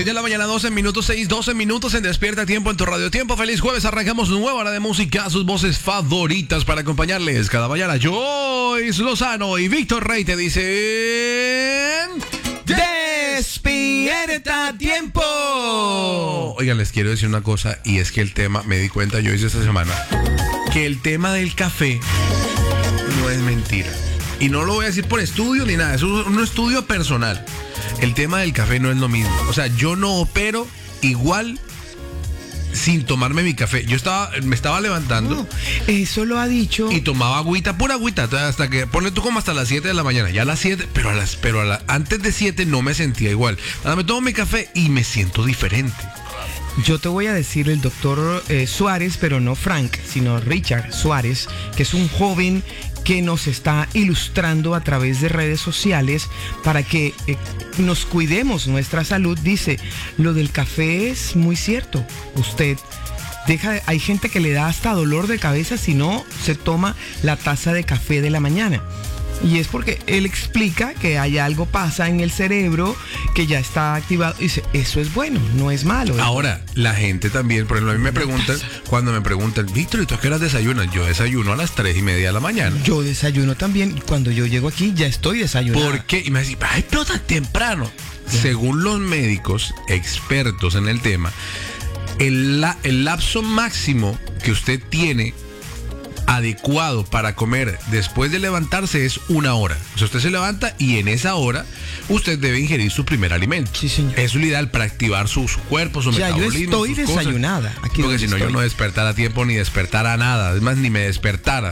6 de la mañana, 12 minutos, 12 minutos en Despierta Tiempo en tu Radio Tiempo. Feliz jueves, arrancamos nueva hora de música, sus voces favoritas para acompañarles cada mañana. Joyce Lozano y Víctor Rey te dicen... ¡Despierta Tiempo! Oigan, les quiero decir una cosa, y es que el tema, me di cuenta Joyce esta semana, que el tema del café no es mentira. Y no lo voy a decir por estudio ni nada, es un estudio personal. El tema del café no es lo mismo. O sea, yo no opero igual sin tomarme mi café. Me estaba levantando. No, eso lo ha dicho. Y tomaba agüita, pura agüita, hasta que, ponle tú como hasta las 7 de la mañana. Ya a las 7, pero antes de 7 no me sentía igual. Ahora me tomo mi café y me siento diferente. Yo te voy a decir el doctor Suárez, pero no Frank, sino Richard Suárez, que es un joven que nos está ilustrando a través de redes sociales para que nos cuidemos nuestra salud. Dice, lo del café es muy cierto. Usted hay gente que le da hasta dolor de cabeza si no se toma la taza de café de la mañana. Y es porque él explica que hay algo pasa en el cerebro que ya está activado. Y dice, eso es bueno, no es malo. Ahora, la gente también, por ejemplo, a mí me preguntan, cuando me preguntan, Víctor, ¿y tú a qué horas desayunas? Yo desayuno a las 3:30 de la mañana. Yo desayuno también. Cuando yo llego aquí ya estoy desayunando. ¿Por qué? Y me dicen, ay, pero tan temprano. Yeah. Según los médicos expertos en el tema, el lapso máximo que usted tiene adecuado para comer después de levantarse es 1 hora. O sea, usted se levanta y en esa hora usted debe ingerir su primer alimento. Sí, señor. Es lo ideal para activar su cuerpo, su metabolismo. Yo estoy desayunada. Porque si no, yo no despertara a tiempo ni despertara nada. Es más, ni me despertara.